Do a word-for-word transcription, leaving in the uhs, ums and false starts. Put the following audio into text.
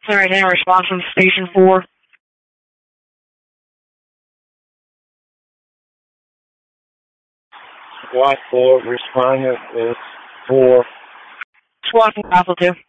Alright, now response from Station four. Squad four, respondent is four. Squad from Alpha two.